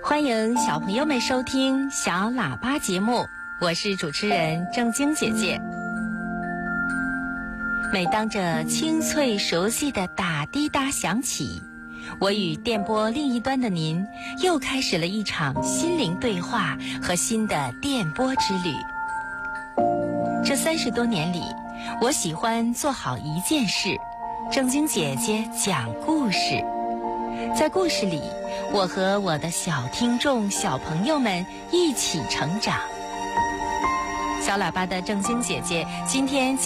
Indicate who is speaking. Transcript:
Speaker 1: 欢迎小朋友们收听小喇叭节目，我是主持人正晶姐姐。每当这清脆熟悉的打滴答响起，我与电波另一端的您又开始了一场心灵对话和新的电波之旅。这30多年里，我喜欢做好一件事，正晶姐姐讲故事。在故事里，我和我的小听众、小朋友们一起成长。小喇叭的正晶姐姐今天